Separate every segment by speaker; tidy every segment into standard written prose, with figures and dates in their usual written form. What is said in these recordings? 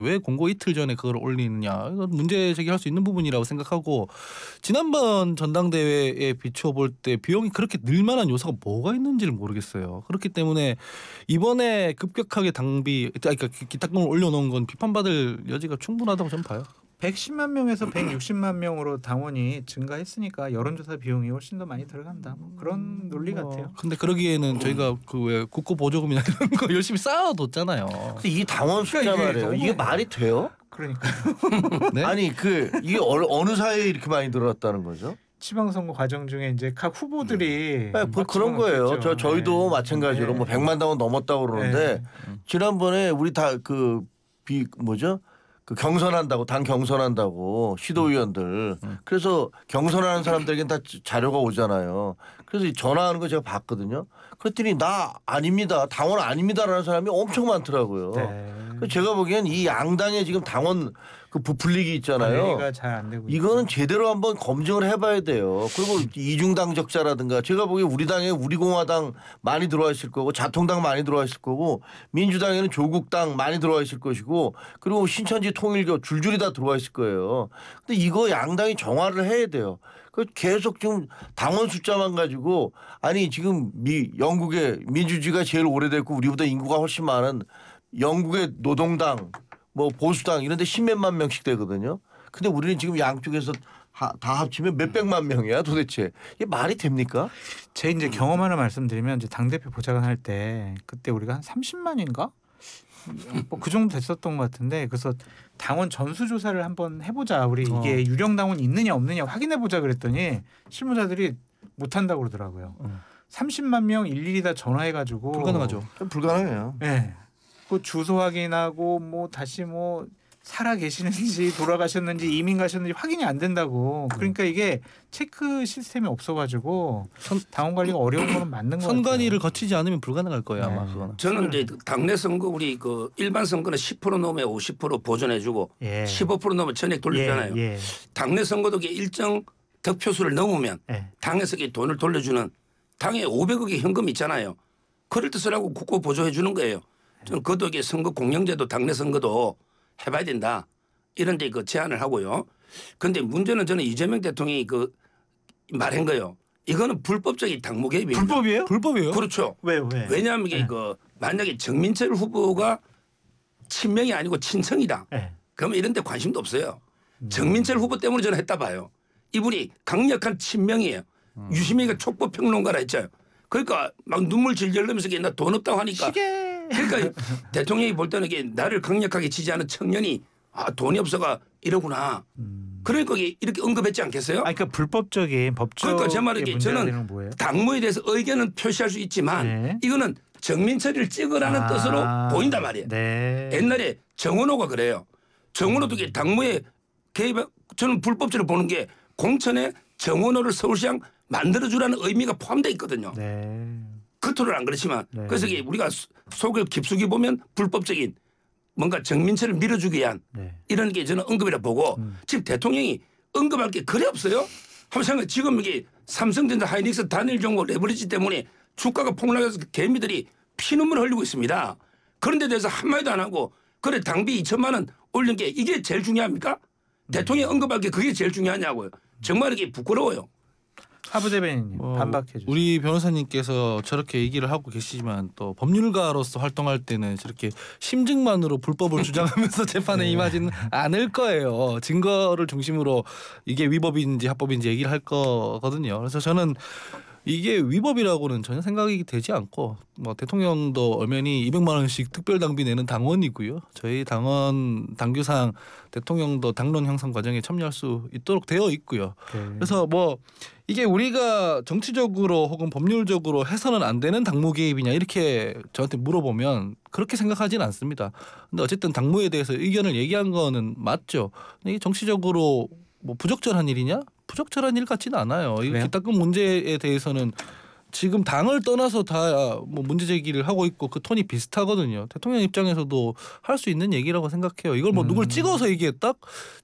Speaker 1: 왜 공고 이틀 전에 그걸 올리느냐. 이건 문제 제기할 수 있는 부분이라고 생각하고 지난번 전당대회에 비추어 볼 때 비용이 그렇게 늘 만한 요소가 뭐가 있는지를 모르겠어요. 그렇기 때문에 이번에 급격하게 그러니까 기탁금을 올려놓은 건 비판받을 여지가 충분하다고 저는 봐요.
Speaker 2: 110만 명에서 160만 명으로 당원이 증가했으니까 여론조사 비용이 훨씬 더 많이 들어간다. 뭐 그런 논리 같아요.
Speaker 1: 근데 그러기에는 저희가 그 왜 국고 보조금이나 이런 거 열심히 쌓아뒀잖아요.
Speaker 3: 근데 이 당원 숫자 말이에요. 이게 말이 돼요?
Speaker 2: 그러니까
Speaker 1: 네?
Speaker 3: 아니 이게 어느 사이에 이렇게 많이 들어왔다는 거죠?
Speaker 2: 지방선거 과정 중에 이제 각 후보들이
Speaker 3: 뭐 그런 거예요. 저희도
Speaker 2: 네.
Speaker 3: 마찬가지로
Speaker 2: 네.
Speaker 3: 뭐 100만 당원 넘었다고 그러는데
Speaker 2: 네.
Speaker 3: 지난번에 우리 다 그 경선한다고 당 경선한다고 시도위원들 그래서 경선하는 사람들에겐 다 자료가 오잖아요. 그래서 전화하는 거 제가 봤거든요. 그랬더니 나 아닙니다. 당원 아닙니다라는 사람이 엄청 많더라고요.
Speaker 2: 네.
Speaker 3: 그래서 제가 보기엔 이 양당의 지금 당원 그 부풀리기 있잖아요.
Speaker 2: 관리가 잘 안 되고
Speaker 3: 이거는 제대로 한번 검증을 해봐야 돼요. 그리고 이중당 적자라든가 제가 보기엔 우리 당에 우리공화당 많이 들어와 있을 거고 자통당 많이 들어와 있을 거고 민주당에는 조국당 많이 들어와 있을 것이고 그리고 신천지 통일교 줄줄이 다 들어와 있을 거예요. 근데 이거 양당이 정화를 해야 돼요. 그 계속 지금 당원 숫자만 가지고 아니 지금 영국의 민주주의가 제일 오래됐고 우리보다 인구가 훨씬 많은 영국의 노동당 뭐 보수당 이런 데 십몇만 명씩 되거든요. 근데 우리는 지금 양쪽에서 다 합치면 몇백만 명이야 도대체. 이게 말이 됩니까?
Speaker 2: 제 이제 경험 하나 말씀드리면 이제 당대표 보좌관 할 때 그때 우리가 한 30만인가? 뭐 그 정도 됐었던 것 같은데 그래서 당원 전수조사를 한번 해보자. 우리 이게 유령 당원 있느냐 없느냐 확인해보자 그랬더니 실무자들이 못한다고 그러더라고요. 30만 명 일일이 다 전화해가지고
Speaker 1: 불가능하죠.
Speaker 3: 불가능해요.
Speaker 2: 네. 그 주소 확인하고 뭐 다시 뭐 살아 계시는지 돌아가셨는지 이민 가셨는지 확인이 안 된다고. 그러니까 이게 체크 시스템이 없어가지고 당원 관리가 어려운 거는 맞는 거예요.
Speaker 1: 선관위를 거치지 않으면 불가능할 거예요 아마 그거는.
Speaker 4: 저는 이제 당내 선거 우리 그 일반 선거는 10% 넘으면 50% 보존해주고 15% 넘으면 전액 돌려주잖아요. 당내 선거도 일정 득표수를 넘으면 당에서 돈을 돌려주는 당에 500억의 현금이 있잖아요. 그럴 때 쓰라고 국고 보조해 주는 거예요. 저는 그것도 선거 공영제도 당내 선거도 해봐야 된다. 이런 데 그 제안을 하고요. 그런데 문제는 저는 이재명 대통령이 그 말한 거예요. 이거는 불법적인 당무 개입입니다.
Speaker 2: 불법이에요?
Speaker 1: 불법이에요?
Speaker 4: 그렇죠.
Speaker 2: 왜?
Speaker 4: 왜냐하면 이게 그 만약에 정민철 후보가 친명이 아니고 친청이다. 그러면 이런 데 관심도 없어요. 정민철 후보 때문에 저는 했다 봐요. 이분이 강력한 친명이에요. 유시민이가 촉법 평론가라 했잖아요. 그러니까 막 눈물 질질 흘리면서 나 돈 없다고 하니까 그러니까 대통령이 볼 때는 이게 나를 강력하게 지지하는 청년이 돈이 없어가 이러구나. 그러니까 이렇게 언급했지 않겠어요?
Speaker 2: 아니, 그러니까 불법적인 법적.
Speaker 4: 그러니까 제 말은 저는 당무에 대해서 의견은 표시할 수 있지만 이거는 정민철이를 찍으라는 뜻으로 보인단 말이에요. 옛날에 정원호가 그래요. 정원호도 당무에 개입 저는 불법적으로 보는 게 공천에 정원호를 서울시장 만들어주라는 의미가 포함되어 있거든요. 겉으로는 안 그렇지만 그래서 이게 우리가 속을 깊숙이 보면 불법적인 뭔가 정민철을 밀어주기 위한 이런 게 저는 언급이라 보고 지금 대통령이 언급할 게 그래 없어요? 한번 생각해. 지금 이게 삼성전자 하이닉스 단일 종목 레버리지 때문에 주가가 폭락해서 개미들이 피눈물을 흘리고 있습니다. 그런 데 대해서 한마디도 안 하고 그래 당비 2천만 원 올린 게 이게 제일 중요합니까? 대통령이 언급할 게 그게 제일 중요하냐고요. 정말 이게 부끄러워요.
Speaker 2: 하부 대변인님 반박해 주세요.
Speaker 1: 우리 변호사님께서 저렇게 얘기를 하고 계시지만 또 법률가로서 활동할 때는 저렇게 심증만으로 불법을 주장하면서 재판에 임하지는 않을 거예요. 증거를 중심으로 이게 위법인지 합법인지 얘기를 할 거거든요. 그래서 저는 이게 위법이라고는 전혀 생각이 되지 않고 뭐 대통령도 엄연히 200만 원씩 특별 당비 내는 당원이고요. 저희 당규상 대통령도 당론 형성 과정에 참여할 수 있도록 되어 있고요. 그래서 뭐 이게 우리가 정치적으로 혹은 법률적으로 해서는 안 되는 당무 개입이냐 이렇게 저한테 물어보면 그렇게 생각하진 않습니다. 근데 어쨌든 당무에 대해서 의견을 얘기한 거는 맞죠. 근데 이게 정치적으로 뭐 부적절한 일이냐? 부적절한 일 같지는 않아요. 이 기탁금 문제에 대해서는 지금 당을 떠나서 다 뭐 문제 제기를 하고 있고 그 톤이 비슷하거든요. 대통령 입장에서도 할 수 있는 얘기라고 생각해요. 이걸 뭐 누굴 찍어서 얘기했다?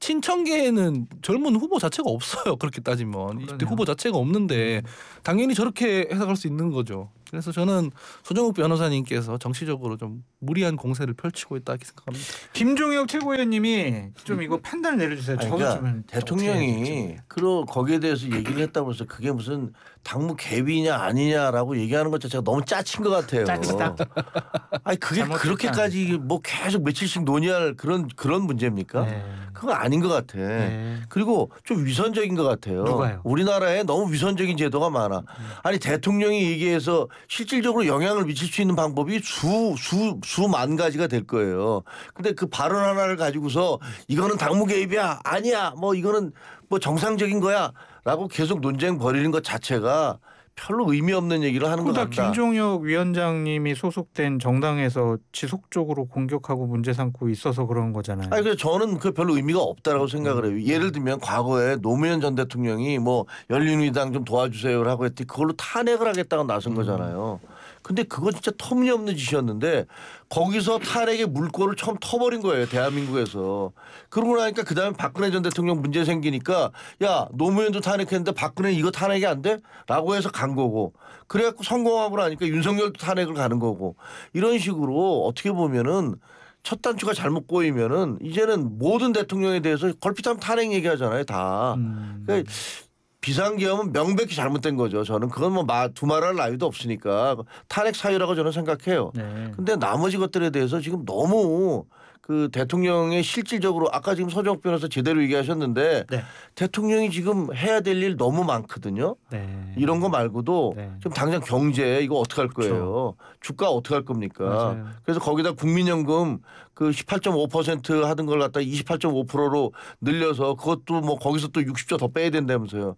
Speaker 1: 친청계에는 젊은 후보 자체가 없어요. 그렇게 따지면 20대 후보 자체가 없는데 당연히 저렇게 해석할 수 있는 거죠. 그래서 저는 소정욱 변호사님께서 정치적으로 좀 무리한 공세를 펼치고 있다 이렇게 생각합니다.
Speaker 2: 김종혁 최고위원님이 좀 이거 판단을 내려주세요.
Speaker 3: 아니, 그러니까 대통령이 거기에 대해서 얘기를 했다고 해서 그게 무슨 당무 개입이냐 아니냐라고 얘기하는 것 자체가 너무 짜친 것 같아요.
Speaker 2: 짜치다.
Speaker 3: 아니 그게 그렇게까지 뭐 계속 며칠씩 논의할 그런 문제입니까?
Speaker 2: 네.
Speaker 3: 그건 아닌 것 같아.
Speaker 2: 네.
Speaker 3: 그리고 좀 위선적인 것 같아요.
Speaker 2: 누가요?
Speaker 3: 우리나라에 너무 위선적인 제도가 많아. 아니 대통령이 얘기해서 실질적으로 영향을 미칠 수 있는 방법이 수만 가지가 될 거예요. 근데 그 발언 하나를 가지고서 이거는 당무 개입이야 아니야 뭐 이거는 뭐 정상적인 거야라고 계속 논쟁 벌이는 것 자체가 별로 의미 없는 얘기를 하는 것 같다.
Speaker 2: 김종혁 위원장님이 소속된 정당에서 지속적으로 공격하고 문제 삼고 있어서 그런 거잖아요.
Speaker 3: 아니 그래서 저는 그 별로 의미가 없다라고 생각을 해요. 예를 들면 과거에 노무현 전 대통령이 뭐 열린우리당 좀 도와주세요라고 했더니 그걸로 탄핵을 하겠다고 나선 거잖아요. 근데 그거 진짜 터무니없는 짓이었는데 거기서 탄핵의 물꼬를 처음 터버린 거예요. 대한민국에서. 그러고 나니까 그다음에 박근혜 전 대통령 문제 생기니까 야 노무현도 탄핵했는데 박근혜 이거 탄핵이 안 돼? 라고 해서 간 거고 그래갖고 성공하고 나니까 윤석열도 탄핵을 가는 거고 이런 식으로 어떻게 보면은 첫 단추가 잘못 꼬이면은 이제는 모든 대통령에 대해서 걸핏하면 탄핵 얘기하잖아요. 다. 그러니까 비상계엄은 명백히 잘못된 거죠. 저는 그건 뭐 두말할 나위도 없으니까 탄핵 사유라고 저는 생각해요.
Speaker 2: 네.
Speaker 3: 근데 나머지 것들에 대해서 지금 너무 그 대통령의 실질적으로 아까 지금 서정욱 변호사 제대로 얘기하셨는데
Speaker 2: 네.
Speaker 3: 대통령이 지금 해야 될 일 너무 많거든요.
Speaker 2: 네.
Speaker 3: 이런 거 말고도
Speaker 2: 네.
Speaker 3: 지금 당장 경제 이거 어떻게 할 거예요. 주가 어떻게 할 겁니까.
Speaker 2: 맞아요.
Speaker 3: 그래서 거기다 국민연금 그 18.5% 하던 걸 갖다 28.5%로 늘려서 그것도 뭐 거기서 또 60조 더 빼야 된다면서요.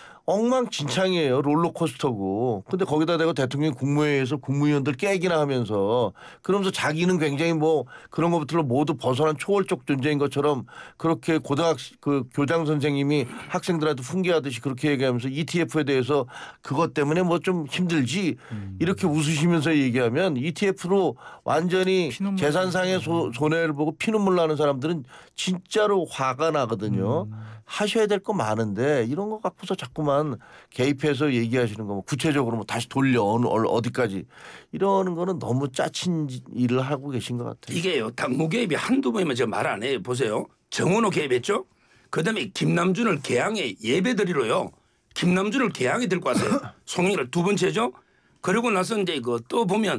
Speaker 3: 엉망진창이에요. 롤러코스터고. 근데 거기다 대고 대통령이 국무회의에서 국무위원들 깨기나 하면서 그러면서 자기는 굉장히 뭐 그런 것부터 모두 벗어난 초월적 존재인 것처럼 그렇게 그 교장 선생님이 학생들한테 훈계하듯이 그렇게 얘기하면서 ETF에 대해서 그것 때문에 뭐 좀 힘들지 이렇게 웃으시면서 얘기하면 ETF로 완전히 재산상의 손해를 보고 피눈물 나는 사람들은 진짜로 화가 나거든요. 하셔야 될 거 많은데 이런 거 갖고서 자꾸만 개입해서 얘기하시는 거 뭐 구체적으로 뭐 다시 돌려 어디까지 이러는 거는 너무 짜친 일을 하고 계신 것 같아요.
Speaker 4: 이게요. 당무 개입이 한두 번이면 제가 말 안 해요. 보세요. 정원호 개입했죠. 그다음에 김남준을 개항에 예배드리러요. 김남준을 개항에 들고 왔어요. 송영길을 두 번째죠. 그러고 나서 이제 그 또 보면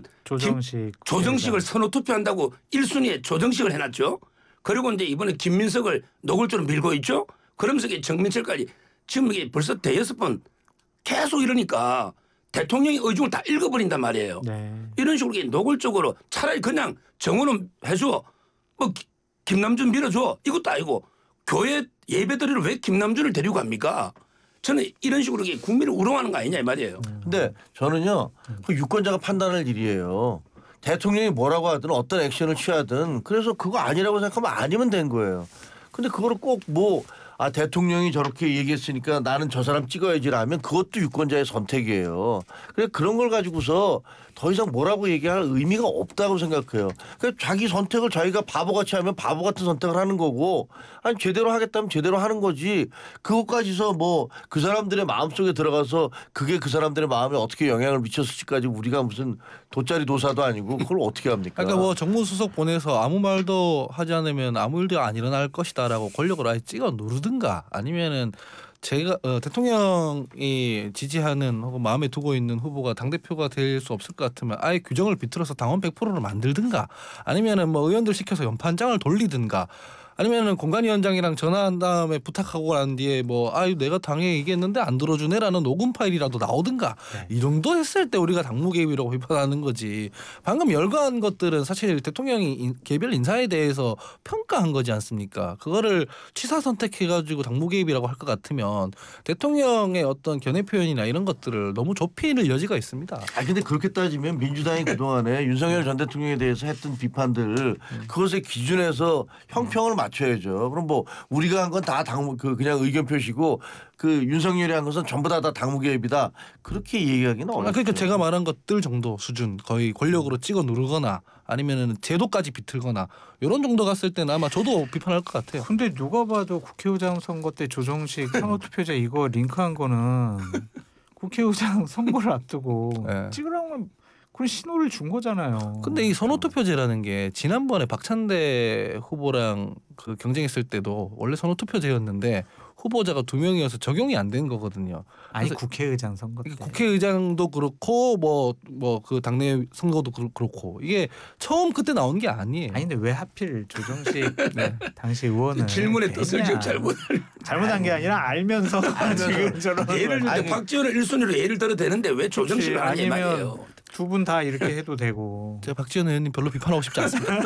Speaker 4: 조정식을 선호 투표한다고 1순위에 조정식을 해놨죠. 그리고 이제 이번에 김민석을 노골적으로 밀고 있죠. 그러면서 정민철까지 지금 이게 벌써 대여섯 번 계속 이러니까 대통령의 의중을 다 읽어버린단 말이에요.
Speaker 2: 네.
Speaker 4: 이런 식으로 노골적으로 차라리 그냥 정원을 해줘. 뭐 김남준 밀어줘. 이것도 아니고 교회 예배드리러 왜 김남준을 데리고 갑니까? 저는 이런 식으로 국민을 우롱하는 거 아니냐 이 말이에요.
Speaker 3: 근데 저는요. 그 유권자가 판단할 일이에요. 대통령이 뭐라고 하든 어떤 액션을 취하든 그래서 그거 아니라고 생각하면 아니면 된 거예요. 근데 그거를 꼭 뭐 대통령이 저렇게 얘기했으니까 나는 저 사람 찍어야지라면 그것도 유권자의 선택이에요. 그래 그런 걸 가지고서 더 이상 뭐라고 얘기할 의미가 없다고 생각해요. 그러니까 자기 선택을 자기가 바보같이 하면 바보 같은 선택을 하는 거고 아니 제대로 하겠다면 제대로 하는 거지 그것까지서 뭐 그 사람들의 마음속에 들어가서 그게 그 사람들의 마음에 어떻게 영향을 미쳤을지까지 우리가 무슨 돗자리 도사도 아니고 그걸 어떻게 합니까?
Speaker 1: 그러니까 뭐 정무수석 보내서 아무 말도 하지 않으면 아무 일도 안 일어날 것이다라고 권력을 아예 찍어 누르든가 아니면은 제가 대통령이 지지하는 혹은 마음에 두고 있는 후보가 당대표가 될 수 없을 것 같으면 아예 규정을 비틀어서 당원 100%를 만들든가 아니면은 뭐 의원들 시켜서 연판장을 돌리든가 아니면은 공관위원장이랑 전화한 다음에 부탁하고 난 뒤에 뭐 아유 내가 당에 얘기했는데 안 들어주네라는 녹음 파일이라도 나오든가 이 정도 했을 때 우리가 당무 개입이라고 비판하는 거지. 방금 열거한 것들은 사실 대통령이 개별 인사에 대해서 평가한 거지 않습니까? 그거를 취사 선택해가지고 당무 개입이라고 할 것 같으면 대통령의 어떤 견해 표현이나 이런 것들을 너무 좁히는 여지가 있습니다.
Speaker 3: 아 근데 그렇게 따지면 민주당이 그동안에 윤석열 전 대통령에 대해서 했던 비판들 그것의 기준에서 형평을 맞춰야죠. 그럼 뭐 우리가 한 건 다 당무 그냥 의견 표시고 그 윤석열이 한 것은 전부 다 당무 개입이다. 그렇게 얘기하기는 어렵죠.
Speaker 1: 그러니까 제가 말한 것들 정도 수준 거의 권력으로 찍어 누르거나 아니면은 제도까지 비틀거나 이런 정도 갔을 때는 아마 저도 비판할 것 같아요.
Speaker 2: 근데 누가 봐도 국회의장 선거 때 조정식 상호투표자 이거 링크한 거는 국회의장 선거를 앞두고
Speaker 1: 네.
Speaker 2: 찍으라면 그런 신호를 준 거잖아요.
Speaker 1: 근데 이 선호투표제라는 게 지난번에 박찬대 후보랑 그 경쟁했을 때도 원래 선호투표제였는데 후보자가 2명이어서 적용이 안 된 거거든요.
Speaker 2: 아니 국회의장 선거 때.
Speaker 1: 국회의장도 그렇고 뭐 그 당내 선거도 그렇고 이게 처음 그때 나온 게 아니에요.
Speaker 2: 아니 근데 왜 하필 조정식 당시 의원은
Speaker 4: 질문의 뜻을 지금
Speaker 2: 잘못한 게 아니라 알면서 지금 저런
Speaker 4: 예를 들때 박지원을 1순위로 예를 들어도 되는데 왜 조정식을 하냐 이 말이에요.
Speaker 2: 두 분 다 이렇게 해도 되고.
Speaker 1: 제가 박지원 의원님 별로 비판하고 싶지 않습니다.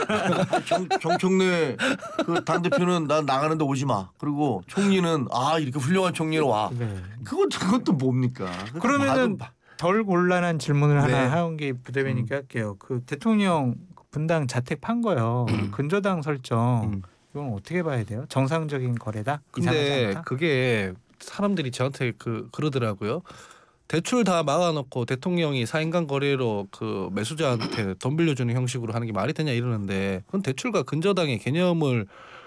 Speaker 3: 정청래 그 당대표는 난 나가는데 오지 마. 그리고 총리는 이렇게 훌륭한 총리로 와.
Speaker 2: 네.
Speaker 3: 그것도 뭡니까?
Speaker 2: 그러면은 덜 곤란한 질문을
Speaker 3: 네.
Speaker 2: 하나 하은기 부대변인께 할게요. 그 대통령 분당 자택 판 거요. 근저당 설정 이건 어떻게 봐야 돼요? 정상적인 거래다?
Speaker 1: 근데 그게 사람들이 저한테 그러더라고요. 대출 다 막아놓고 대통령이 사인간 거래로 그 매수자한테 돈 빌려주는 형식으로 하는 게 말이 되냐 이러는데 그건 대출과 근저당의 개념을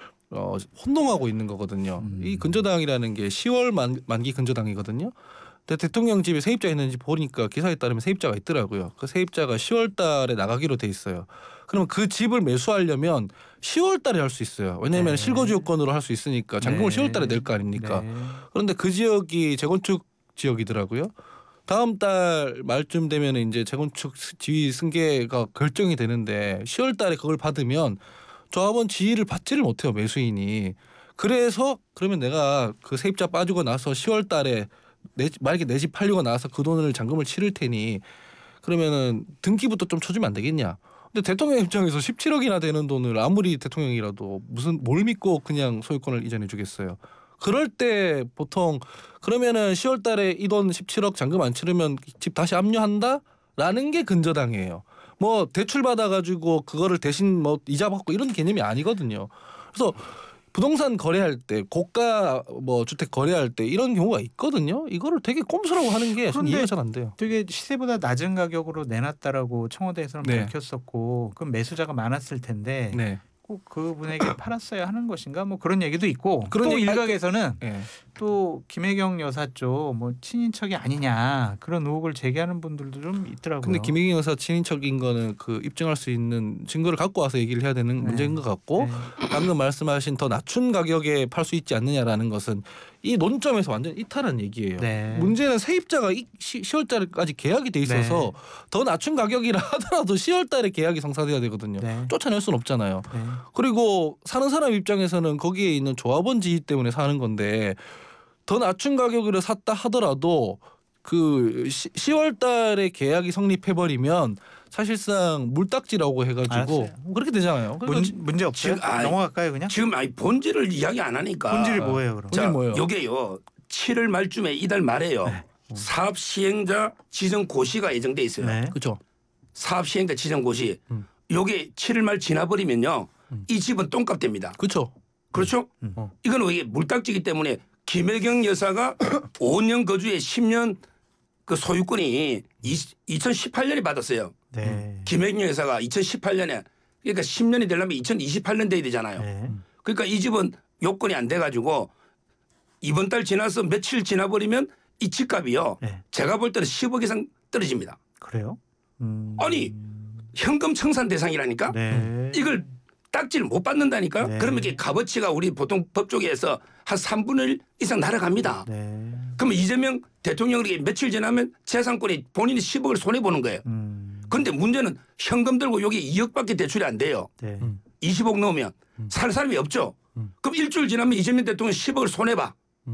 Speaker 1: 혼동하고 있는 거거든요. 이 근저당이라는 게 10월 만기 근저당이거든요. 근데 대통령 집에 세입자 있는지 보니까 기사에 따르면 세입자가 있더라고요. 그 세입자가 10월 달에 나가기로 돼 있어요. 그러면 그 집을 매수하려면 10월 달에 할 수 있어요. 왜냐하면 실거주 요건으로 할 수 있으니까 잔금을 10월 달에 낼 거 아닙니까. 그런데 그 지역이 재건축 지역이더라고요. 다음 달 말쯤 되면 이제 재건축 지위 승계가 결정이 되는데 10월 달에 그걸 받으면 조합원 지위를 받지를 못해요, 매수인이. 그래서 그러면 내가 그 세입자 빠지고 나서 10월 달에 만약에 내 집 팔리고 나서 그 돈을 잔금을 치를 테니 그러면은 등기부터 좀 쳐주면 안 되겠냐. 근데 대통령 입장에서 17억이나 되는 돈을 아무리 대통령이라도 뭘 믿고 그냥 소유권을 이전해 주겠어요. 그럴 때 보통 그러면은 10월 달에 이 돈 17억 잔금 안 치르면 집 다시 압류한다라는 게 근저당이에요. 뭐 대출 받아가지고 그거를 대신 뭐 이자 받고 이런 개념이 아니거든요. 그래서 부동산 거래할 때 고가 뭐 주택 거래할 때 이런 경우가 있거든요. 이거를 되게 꼼수라고 하는 게 전 이해가 잘 안 돼요.
Speaker 2: 되게 시세보다 낮은 가격으로 내놨다라고 청와대에서는
Speaker 1: 네.
Speaker 2: 밝혔었고 그럼 매수자가 많았을 텐데
Speaker 1: 네.
Speaker 2: 꼭 그분에게 팔았어야 하는 것인가 뭐 그런 얘기도 있고
Speaker 1: 그런
Speaker 2: 또
Speaker 1: 얘기-
Speaker 2: 일각에서는
Speaker 1: 네.
Speaker 2: 또 김혜경 여사 쪽 뭐 친인척이 아니냐 그런 의혹을 제기하는 분들도 좀 있더라고요.
Speaker 1: 근데 김혜경 여사 친인척인 거는 그 입증할 수 있는 증거를 갖고 와서 얘기를 해야 되는 문제인 것 같고 방금 말씀하신 더 낮춘 가격에 팔 수 있지 않느냐라는 것은 이 논점에서 완전 이탈한 얘기예요.
Speaker 2: 네.
Speaker 1: 문제는 세입자가 10월 달까지 계약이 돼 있어서 더 낮춘 가격이라 하더라도 10월 달에 계약이 성사돼야 되거든요.
Speaker 2: 네.
Speaker 1: 쫓아낼 수는 없잖아요.
Speaker 2: 네.
Speaker 1: 그리고 사는 사람 입장에서는 거기에 있는 조합원 지위 때문에 사는 건데 더 낮춘 가격으로 샀다 하더라도 그 10월 달에 계약이 성립해 버리면 사실상 물딱지라고 해가지고
Speaker 2: 알았어요.
Speaker 1: 그렇게 되잖아요.
Speaker 2: 문제 없어요?
Speaker 4: 지금,
Speaker 2: 넘어갈까요 그냥?
Speaker 4: 지금 본질을 이야기 안 하니까.
Speaker 2: 본질이 뭐예요 그럼?
Speaker 4: 자,
Speaker 1: 본질이 뭐예요?
Speaker 4: 요게요. 7월 말쯤에 이달 말에요. 사업 시행자 지정 고시가 예정돼 있어요.
Speaker 2: 네.
Speaker 1: 그렇죠.
Speaker 4: 사업 시행자 지정 고시. 요게 7월 말 지나버리면요. 이 집은 똥값 됩니다.
Speaker 1: 그렇죠.
Speaker 4: 그렇죠? 이거는 이게 물딱지기 때문에 김혜경 여사가 5년 거주에 10년 그 소유권이 2018년에 받았어요.
Speaker 2: 네.
Speaker 4: 김혜경 여사가 2018년에 그러니까 10년이 되려면 2028년 돼야 되잖아요.
Speaker 2: 네.
Speaker 4: 그러니까 이 집은 요건이 안 돼가지고 이번 달 지나서 며칠 지나버리면 이 집값이요.
Speaker 2: 네.
Speaker 4: 제가 볼 때는 10억 이상 떨어집니다.
Speaker 2: 그래요?
Speaker 4: 아니 현금 청산 대상이라니까
Speaker 2: 네.
Speaker 4: 이걸 딱지를 못 받는다니까요.
Speaker 2: 네.
Speaker 4: 그러면 이게 값어치가 우리 보통 법조계에서 한 3분의 1 이상 날아갑니다.
Speaker 2: 네.
Speaker 4: 그러면 이재명 대통령이 며칠 지나면 재산권이 본인이 10억을 손해보는 거예요. 그런데 문제는 현금 들고 여기 2억밖에 대출이 안 돼요.
Speaker 2: 네.
Speaker 4: 20억 넣으면 살 사람이 없죠. 그럼 일주일 지나면 이재명 대통령 10억을 손해봐.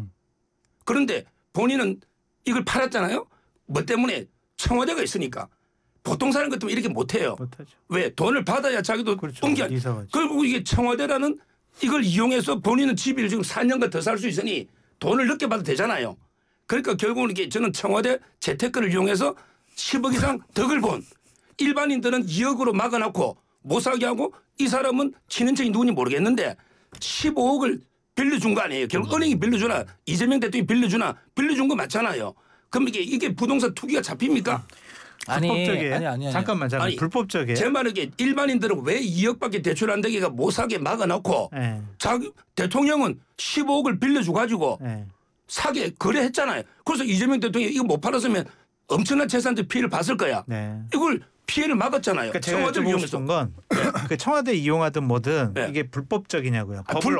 Speaker 4: 그런데 본인은 이걸 팔았잖아요. 뭐 때문에 청와대가 있으니까. 보통 사람 같으면 이렇게 못해요.
Speaker 2: 못하죠.
Speaker 4: 왜? 돈을 받아야 자기도
Speaker 2: 그렇죠.
Speaker 4: 똥기 안.
Speaker 2: 이사가죠.
Speaker 4: 그리고 이게 청와대라는 이걸 이용해서 본인은 집을 지금 4년간 더 살 수 있으니 돈을 늦게 받아도 되잖아요. 그러니까 결국은 이게 저는 청와대 재테크를 이용해서 10억 이상 덕을 본 일반인들은 2억으로 막아놓고 못 사게 하고 이 사람은 친인척이 누군지 모르겠는데 15억을 빌려준 거 아니에요. 결국 은행이 빌려주나 이재명 대통령이 빌려준 거 맞잖아요. 그럼 이게 부동산 투기가 잡힙니까?
Speaker 2: 불법적이에요?
Speaker 1: 아니.
Speaker 2: 잠깐만.
Speaker 4: 아니,
Speaker 2: 불법적이에요?
Speaker 4: 제 말은 이게 일반인들은 왜 2억밖에 대출 안 되기가 못 사게 막아놓고
Speaker 2: 네.
Speaker 4: 자기 대통령은 15억을 빌려줘 가지고
Speaker 2: 네.
Speaker 4: 사게 거래했잖아요. 그래서 이재명 대통령이 이거 못 팔았으면 엄청난 재산적 피해를 봤을 거야.
Speaker 2: 네.
Speaker 4: 이걸 피해를 막았잖아요.
Speaker 2: 그러니까 제가
Speaker 4: 청와대를
Speaker 2: 여쭤보고
Speaker 4: 이용해서.
Speaker 2: 싶은 건 그 청와대 이용하든 뭐든
Speaker 4: 네.
Speaker 2: 이게 불법적이냐고요. 법을